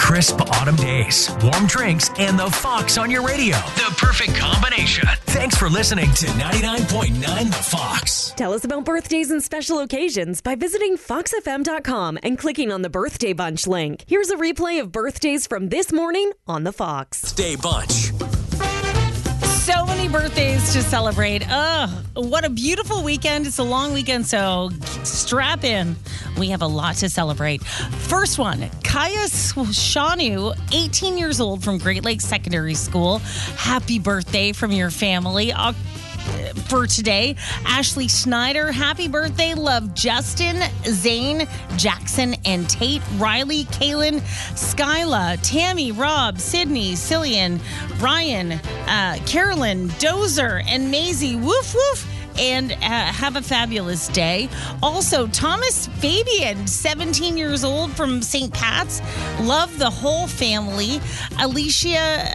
Crisp autumn days, warm drinks, and the Fox on your radio. The perfect combination. Thanks for listening to 99.9 The Fox. Tell us about birthdays and special occasions by visiting foxfm.com and clicking on the Birthday Bunch link. Here's a replay of birthdays from this morning on The Fox. Birthday Bunch. So many birthdays to celebrate. What a beautiful weekend. It's a long weekend, so strap in. We have a lot to celebrate. First one, Kaya Shanu, 18 years old from Great Lakes Secondary School. Happy birthday from your family. For today, Ashley Schneider, happy birthday. Love Justin, Zane, Jackson, and Tate, Riley, Kaylin, Skyla, Tammy, Rob, Sydney, Cillian, Ryan, Carolyn, Dozer, and Maisie. Woof, woof. And have a fabulous day. Also, Thomas Fabian, 17 years old from St. Pat's. Love the whole family. Alicia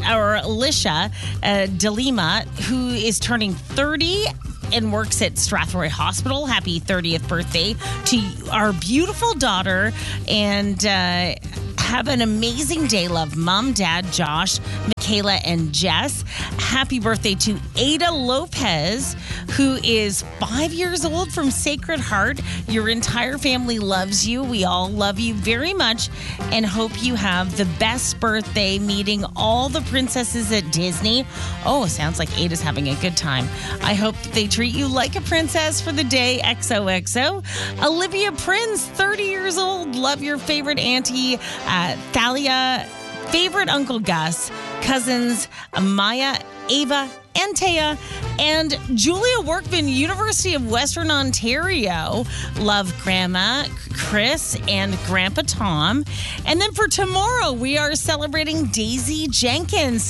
DeLima, who is turning 30 and works at Strathroy Hospital. Happy 30th birthday to our beautiful daughter. And have an amazing day. Love Mom, Dad, Josh, Michaela, and Jess. Happy birthday to Ada Lopez, who is 5 years old from Sacred Heart. Your entire family loves you. We all love you very much and hope you have the best birthday meeting all the princesses at Disney. Oh, sounds like Ada's having a good time. I hope that they treat you like a princess for the day. XOXO. Olivia Prince, 30 years old. Love your favorite auntie, Thalia, favorite Uncle Gus, cousins Maya, Ava, and Taya, and Julia Workman, University of Western Ontario. Love Grandma Chris and Grandpa Tom. And then for tomorrow, we are celebrating Daisy Jenkins.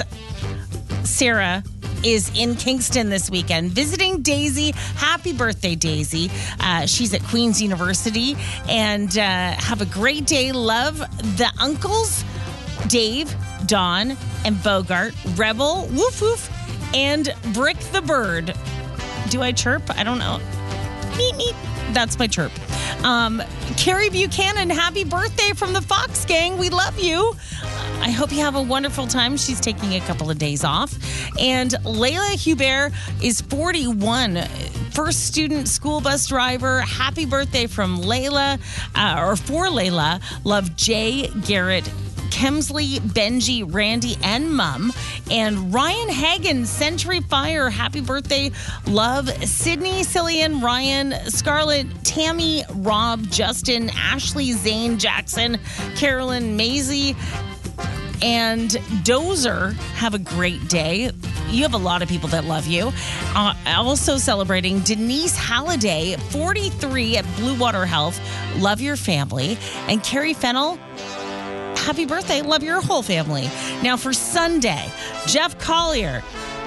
Sarah is in Kingston this weekend visiting Daisy. Happy birthday, Daisy. She's at Queen's University. And have a great day. Love the uncles, Dave, Dawn, and Bogart, Rebel, Woof Woof, and Brick the Bird. Do I chirp? I don't know. Meep, meep. That's my chirp. Carrie Buchanan, happy birthday from the Fox Gang. We love you. I hope you have a wonderful time. She's taking a couple of days off. And Layla Hubert is 41. First student school bus driver. Happy birthday from Layla, or for Layla. Love Jay, Garrett, Kemsley, Benji, Randy, and Mum. And Ryan Hagen, Century Fire, happy birthday. Love Sydney, Cillian, Ryan, Scarlett, Tammy, Rob, Justin, Ashley, Zane, Jackson, Carolyn, Maisie, and Dozer. Have a great day. You have a lot of people that love you. Also celebrating Denise Halliday, 43 at Blue Water Health. Love your family. And Carrie Fennell, happy birthday. Love your whole family. Now for Sunday, Jeff Collier,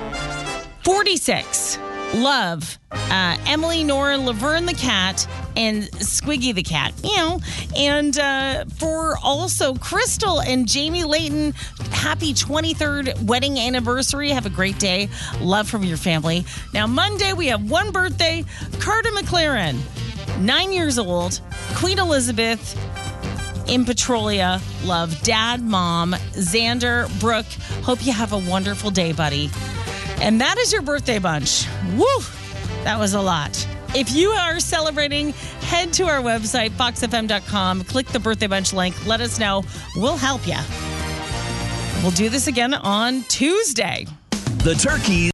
46. Love Emily, Nora, Laverne the cat, and Squiggy the cat. And for also Crystal and Jamie Layton, happy 23rd wedding anniversary. Have a great day. Love from your family. Now Monday, we have one birthday. Carter McLaren, 9 years old. Queen Elizabeth in Petrolia. Love Dad, Mom, Xander, Brooke. Hope you have a wonderful day, buddy. And that is your birthday bunch. Woo! That was a lot. If you are celebrating, head to our website, foxfm.com. Click the birthday bunch link. Let us know. We'll help you. We'll do this again on Tuesday. The turkey.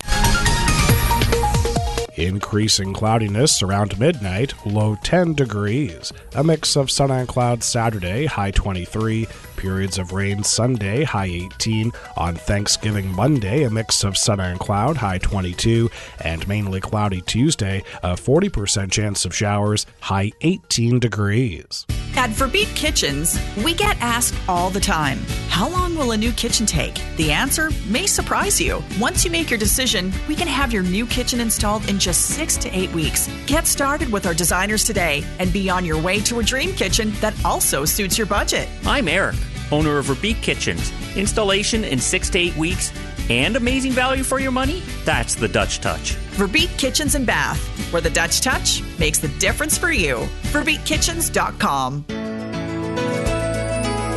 Increasing cloudiness around midnight, low 10 degrees. A mix of sun and clouds Saturday, high 23. Periods of rain Sunday, high 18. On Thanksgiving Monday, a mix of sun and cloud, high 22. And mainly cloudy Tuesday, a 40% chance of showers, high 18 degrees. At Verbeek Kitchens, we get asked all the time, how long will a new kitchen take? The answer may surprise you. Once you make your decision, we can have your new kitchen installed in just 6 to 8 weeks. Get started with our designers today and be on your way to a dream kitchen that also suits your budget. I'm Eric, owner of Verbeek Kitchens. Installation in 6 to 8 weeks and amazing value for your money? That's the Dutch Touch. Verbeek Kitchens and Bath, where the Dutch Touch makes the difference for you. VerbeekKitchens.com. The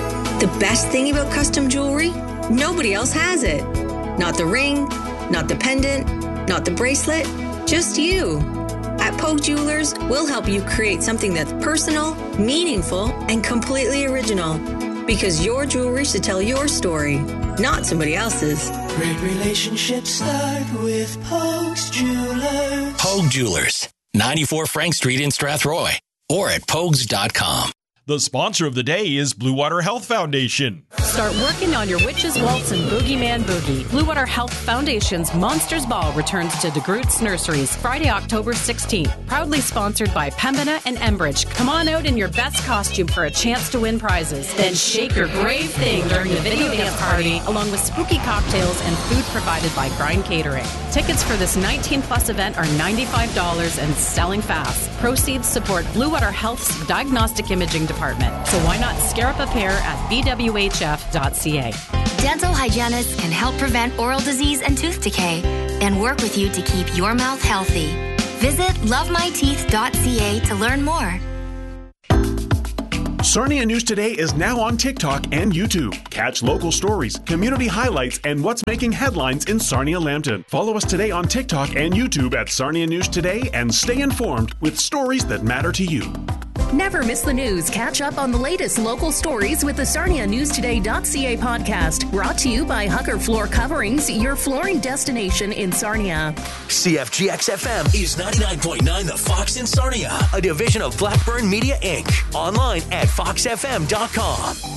The best thing about custom jewelry? Nobody else has it. Not the ring, not the pendant, not the bracelet, just you. At Pogue Jewelers, we'll help you create something that's personal, meaningful, and completely original. Because your jewelry should tell your story, not somebody else's. Great relationships start with Pogue's Jewelers. Pogue Jewelers, 94 Frank Street in Strathroy, or at pogues.com. The sponsor of the day is Blue Water Health Foundation. Start working on your Witches Waltz and Boogeyman Boogie. Blue Water Health Foundation's Monsters Ball returns to DeGroote's Nurseries Friday, October 16th. Proudly sponsored by Pembina and Enbridge. Come on out in your best costume for a chance to win prizes. Then shake your brave thing during the video dance party, along with spooky cocktails and food provided by Grind Catering. Tickets for this 19-plus event are $95 and selling fast. Proceeds support Blue Water Health's diagnostic imaging department. So why not scare up a pair at bwhf.ca. Dental hygienists can help prevent oral disease and tooth decay and work with you to keep your mouth healthy. Visit lovemyteeth.ca to learn more. Sarnia News Today is now on TikTok and YouTube. Catch local stories, community highlights, and what's making headlines in Sarnia-Lambton. Follow us today on TikTok and YouTube at Sarnia News Today and stay informed with stories that matter to you. Never miss the news. Catch up on the latest local stories with the SarniaNewsToday.ca podcast. Brought to you by Hugger Floor Coverings, your flooring destination in Sarnia. CFGX-FM is 99.9 The Fox in Sarnia, a division of Blackburn Media Inc. Online at foxfm.com.